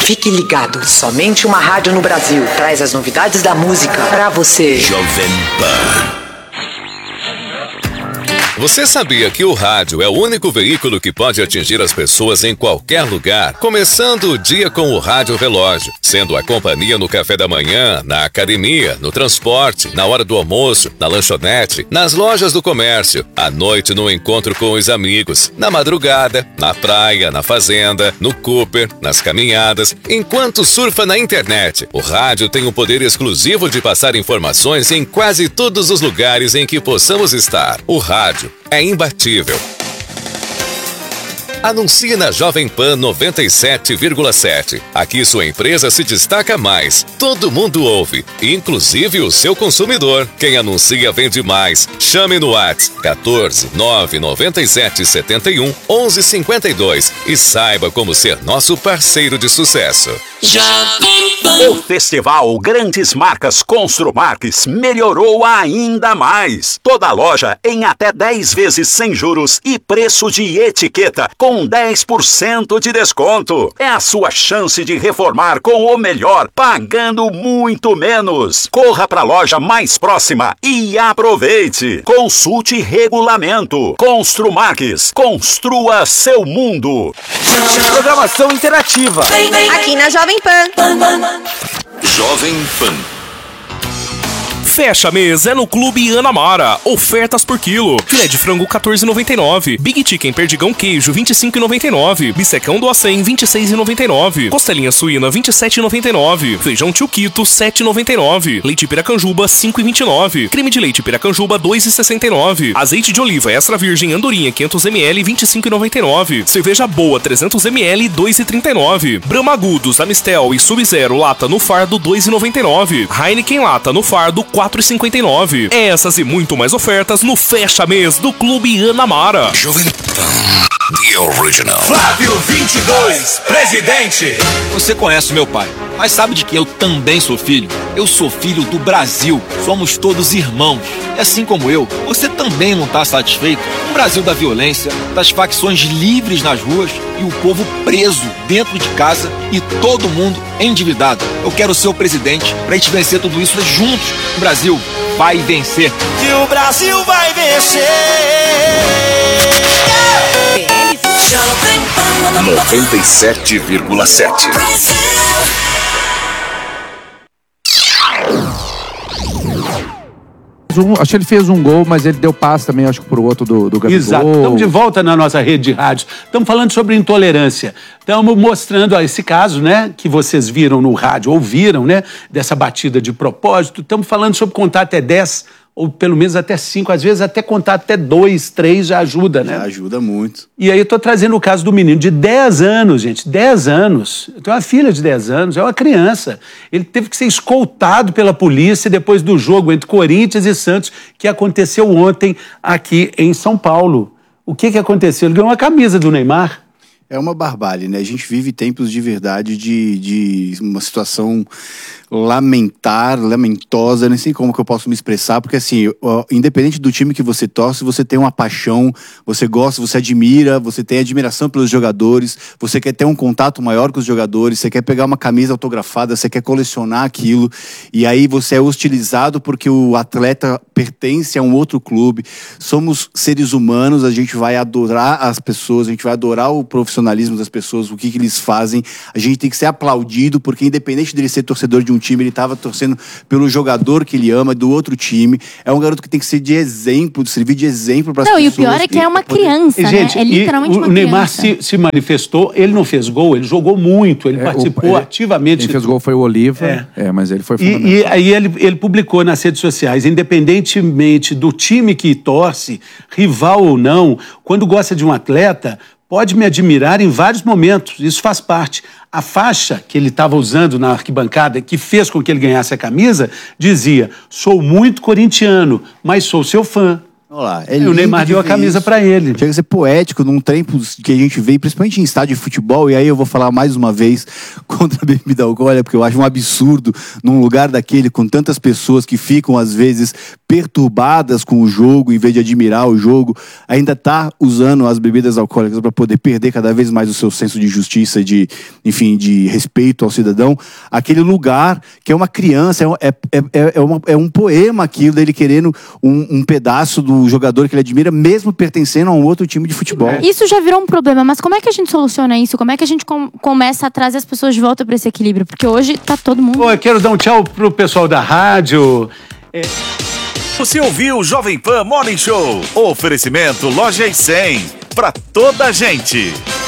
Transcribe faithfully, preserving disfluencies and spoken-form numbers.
Fique ligado, somente uma rádio no Brasil traz as novidades da música pra você. Jovem Pan. Você sabia que o rádio é o único veículo que pode atingir as pessoas em qualquer lugar? Começando o dia com o Rádio Relógio, sendo a companhia no café da manhã, na academia, no transporte, na hora do almoço, na lanchonete, nas lojas do comércio, à noite no encontro com os amigos, na madrugada, na praia, na fazenda, no Cooper, nas caminhadas, enquanto surfa na internet. O rádio tem o poder exclusivo de passar informações em quase todos os lugares em que possamos estar. O rádio é imbatível. Anuncie na Jovem Pan noventa e sete vírgula sete. Aqui sua empresa se destaca mais. Todo mundo ouve, inclusive o seu consumidor. Quem anuncia vende mais. Chame no WhatsApp quatorze, nove nove sete, sete um, onze cinquenta e dois e saiba como ser nosso parceiro de sucesso. O Festival Grandes Marcas Construmarques melhorou ainda mais. Toda loja em até dez vezes sem juros e preço de etiqueta com dez por cento de desconto. É a sua chance de reformar com o melhor, pagando muito menos. Corra para a loja mais próxima e aproveite. Consulte regulamento. Construmarques, construa seu mundo. Programação interativa. Aqui na Jovem Pan. Jovem Pan. Fecha mês é no Clube Anamara. Ofertas por quilo. Filé de frango quatorze reais e noventa e nove centavos. Big Chicken Perdigão Queijo vinte e cinco reais e noventa e nove centavos. Bistecão do Acém vinte e seis reais e noventa e nove centavos. Costelinha suína vinte e sete reais e noventa e nove centavos. Feijão Tio Quito sete reais e noventa e nove centavos. Leite Piracanjuba cinco reais e vinte e nove centavos. Creme de leite Piracanjuba dois reais e sessenta e nove centavos. Azeite de oliva extra virgem Andorinha quinhentos mililitros vinte e cinco reais e noventa e nove centavos. Cerveja Boa trezentos mililitros dois reais e trinta e nove centavos. Brahma Agudos, Amistel e Sub-Zero lata no fardo dois reais e noventa e nove centavos. Heineken lata no fardo quatro reais e cinquenta e nove centavos. Essas e muito mais ofertas no Fecha Mês do Clube Anamara. Jovem Pan, The Original. Flávio vinte e dois, presidente. Você conhece meu pai, mas sabe de que eu também sou filho? Eu sou filho do Brasil. Somos todos irmãos. E assim como eu, você também não está satisfeito com o Brasil da violência, das facções livres nas ruas e o povo preso dentro de casa e todo mundo endividado. Eu quero ser o presidente para a gente vencer tudo isso juntos. O Brasil vai vencer. E o Brasil vai vencer. noventa e sete vírgula sete. Um, acho que ele fez um gol, mas ele deu passe também, acho que pro outro do, do Gabigol. Exato. Estamos de volta na nossa rede de rádios. Estamos falando sobre intolerância. Estamos mostrando ó, esse caso, né, que vocês viram no rádio, ouviram, né, dessa batida de propósito. Estamos falando sobre contar até dez, ou pelo menos até cinco, às vezes até contar até dois, três já ajuda, né? Já ajuda muito. E aí eu tô trazendo o caso do menino de dez anos, gente, dez anos. Eu tenho uma filha de dez anos, é uma criança. Ele teve que ser escoltado pela polícia depois do jogo entre Corinthians e Santos, que aconteceu ontem aqui em São Paulo. O que que aconteceu? Ele ganhou uma camisa do Neymar. É uma barbárie, né? A gente vive tempos de verdade de, de uma situação lamentar, lamentosa, nem sei como que eu posso me expressar, porque assim, independente do time que você torce, você tem uma paixão, você gosta, você admira, você tem admiração pelos jogadores, você quer ter um contato maior com os jogadores, você quer pegar uma camisa autografada, você quer colecionar aquilo, e aí você é hostilizado porque o atleta pertence a um outro clube. Somos seres humanos, a gente vai adorar as pessoas, a gente vai adorar o profissionalismo das pessoas, o que que eles fazem, a gente tem que ser aplaudido, porque independente dele ser torcedor de um time, ele estava torcendo pelo jogador que ele ama, do outro time. É um garoto que tem que ser de exemplo, de servir de exemplo para as pessoas. Não, e o pior é que é uma criança, né? Gente, é literalmente uma criança. O Neymar se, se manifestou, ele não fez gol, ele jogou muito, ele é, participou o, ele, ativamente. Quem fez gol foi o Oliva, é, é mas ele foi fundamental. E, e aí ele, ele publicou nas redes sociais, independentemente do time que torce, rival ou não, quando gosta de um atleta, pode me admirar em vários momentos, isso faz parte. A faixa que ele estava usando na arquibancada, que fez com que ele ganhasse a camisa, dizia: sou muito corintiano, mas sou seu fã. Olha lá, é E o Neymar deu a camisa isso. pra ele. Chega a ser poético num tempo que a gente vê, principalmente em estádio de futebol, e aí eu vou falar mais uma vez contra a bebida alcoólica, porque eu acho um absurdo num lugar daquele, com tantas pessoas que ficam, às vezes, perturbadas com o jogo, em vez de admirar o jogo, ainda tá usando as bebidas alcoólicas para poder perder cada vez mais o seu senso de justiça, de, enfim, de respeito ao cidadão. Aquele lugar que é uma criança, é, é, é, é, uma, é um poema aquilo dele querendo um, um pedaço do jogador que ele admira, mesmo pertencendo a um outro time de futebol. Isso já virou um problema, mas como é que a gente soluciona isso? Como é que a gente com- começa a trazer as pessoas de volta para esse equilíbrio? Porque hoje tá todo mundo... Pô, eu quero dar um tchau pro pessoal da rádio. É... Você ouviu o Jovem Pan Morning Show? Oferecimento Loja e cem. Pra toda a gente.